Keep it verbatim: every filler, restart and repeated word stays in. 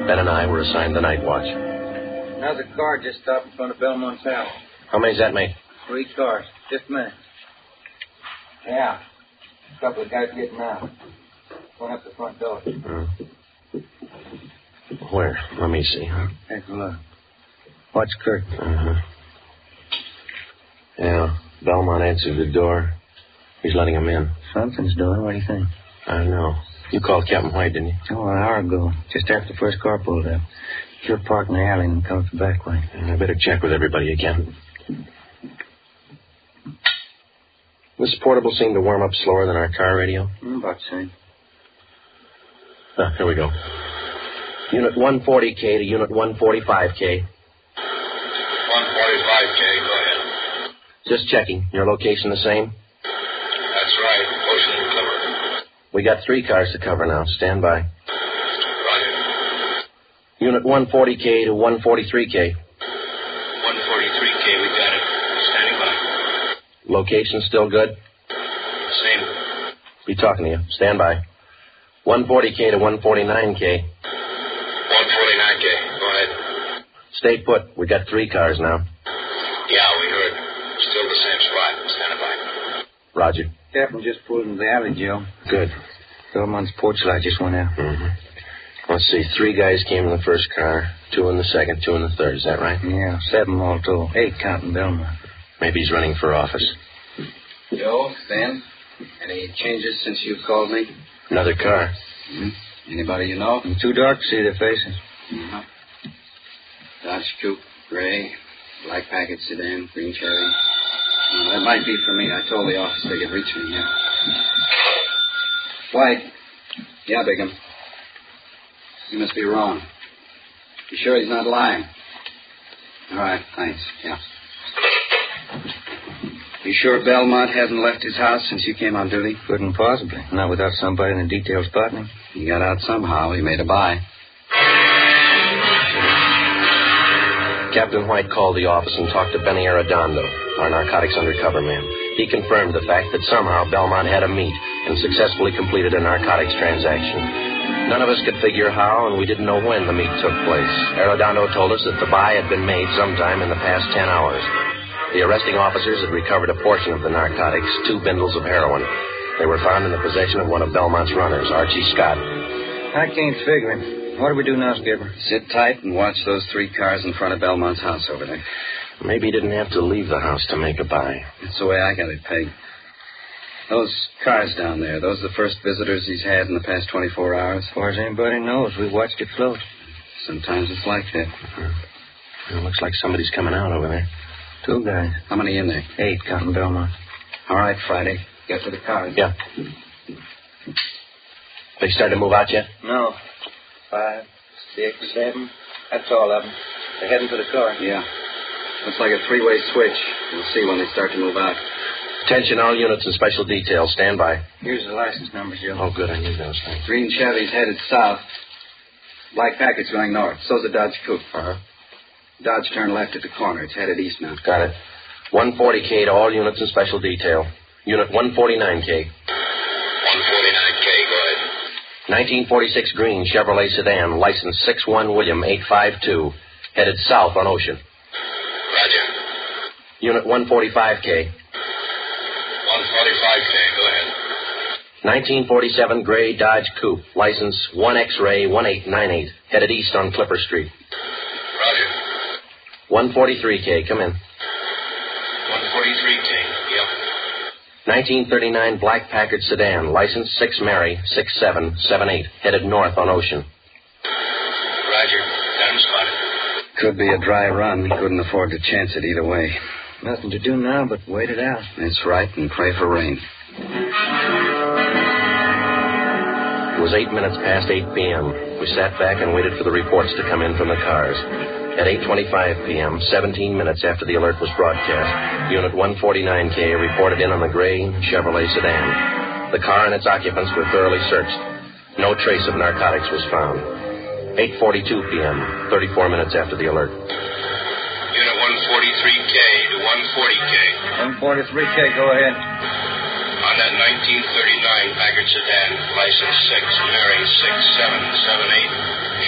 Ben and I were assigned the night watch. Another car just stopped in front of Belmont's house. How many's that make? Three cars. Just a minute. Yeah. A couple of guys getting out. Going up the front door. Uh, where? Let me see, huh? Take a look. Watch curtain. Uh-huh. Yeah, Belmont answered the door. He's letting him in. Something's doing. What do you think? I don't know. You called Captain White, didn't you? Oh, an hour ago. Just after the first car pulled up. You're parked in the alley and come the back way. I better check with everybody again. This portable seemed to warm up slower than our car radio. Mm, about the same. Ah, here we go. Unit one forty K to Unit one forty-five K. one forty-five K, go ahead. Just checking. Your location the same? That's right, Ocean and Clipper. We got three cars to cover now. Stand by. Roger. Unit one forty K to one forty-three K. one forty-three K, we got it. Standing by. Location still good? Same. Be talking to you. Stand by. one forty K to one forty-nine K. one forty-nine K, go ahead. Stay put. We got three cars now. Yeah, we heard. Still the same spot. Standing by. Roger. Captain just pulled into the alley, Joe. Good. Belmont's porch light just went out. Mm-hmm. Let's see. Three guys came in the first car, two in the second, two in the third. Is that right? Yeah, seven all told. Eight counting Belmont. Maybe he's running for office. Joe, Ben, any changes since you called me? Another car. Mm-hmm. Anybody you know? It's too dark to see their faces. Uh-huh. Dodge Coupe, gray, black packet sedan, green cherry. Well, that might be for me. I told the office they could reach me here. White. Yeah, Bigham. You must be wrong. You sure he's not lying? All right, thanks. Yeah. You sure Belmont hasn't left his house since you came on duty? Couldn't possibly. Not without somebody in the detail spotting him. He got out somehow. He made a buy. Captain White called the office and talked to Benny Arredondo, our narcotics undercover man. He confirmed the fact that somehow Belmont had a meet and successfully completed a narcotics transaction. None of us could figure how, and we didn't know when the meet took place. Arredondo told us that the buy had been made sometime in the past ten hours. The arresting officers had recovered a portion of the narcotics, two bindles of heroin. They were found in the possession of one of Belmont's runners, Archie Scott. I can't figure him. What do we do now, Skipper? Sit tight and watch those three cars in front of Belmont's house over there. Maybe he didn't have to leave the house to make a buy. That's the way I got it pegged. Those cars down there, those are the first visitors he's had in the past twenty-four hours? As far as anybody knows, we watched it float. Sometimes it's like that. Mm-hmm. It looks like somebody's coming out over there. Two guys. How many in there? Eight, counting Belmont. All right, Friday. Get to the cars. Yeah. They started to move out yet? No. Five, six, seven. That's all of them. They're heading for the car. Yeah. Looks like a three-way switch. We'll see when they start to move out. Attention, all units and special details. Stand by. Here's the license numbers, Joe. Oh, good. I knew those things. Green Chevy's headed south. Black packet's going north. So's the Dodge Coupe. Uh-huh. Dodge turned left at the corner. It's headed east now. Got it. one forty K to all units and special detail. Unit one forty-nine K. one forty-nine K, go ahead. nineteen forty-six green Chevrolet sedan, license six one William eight five two, headed south on Ocean. Roger. Unit one forty-five K. one forty-five K, go ahead. nineteen forty-seven gray Dodge Coupe, license one X-ray one eight nine eight, headed east on Clipper Street. Roger. one forty-three K, come in. one forty-three K, yep. nineteen thirty-nine black Packard sedan, license six Mary six seven seven eight, headed north on Ocean. Roger. Got him spotted. Could be a dry run. He couldn't afford to chance it either way. Nothing to do now but wait it out. That's right, and pray for rain. It was eight minutes past eight p.m. We sat back and waited for the reports to come in from the cars. At eight twenty-five p.m., seventeen minutes after the alert was broadcast, Unit one forty-nine K reported in on the gray Chevrolet sedan. The car and its occupants were thoroughly searched. No trace of narcotics was found. eight forty-two p.m., thirty-four minutes after the alert. Unit one forty-three K to one forty K. one forty-three K, go ahead. On that nineteen thirty-nine Packard sedan, license six Mary six seven seven eight.